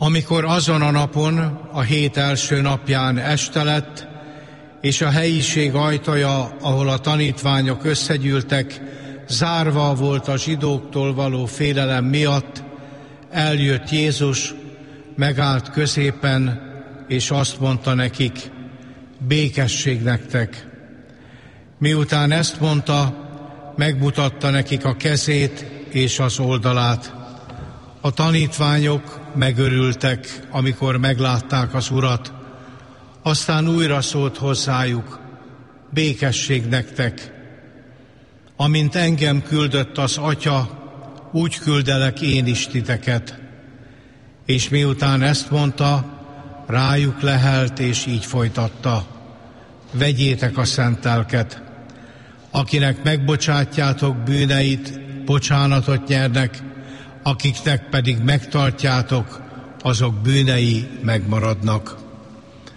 Amikor azon a napon, a hét első napján este lett, és a helyiség ajtaja, ahol a tanítványok összegyűltek, zárva volt a zsidóktól való félelem miatt, eljött Jézus, megállt középen, és azt mondta nekik: békesség nektek! Miután ezt mondta, megmutatta nekik a kezét és az oldalát. A tanítványok megörültek, amikor meglátták az Urat. Aztán újra szólt hozzájuk: békesség nektek! Amint engem küldött az Atya, úgy küldelek én is titeket. És miután ezt mondta, rájuk lehelt, és így folytatta: vegyétek a szent lelket. Akinek megbocsátjátok bűneit, bocsánatot nyernek, akiknek pedig megtartjátok, azok bűnei megmaradnak.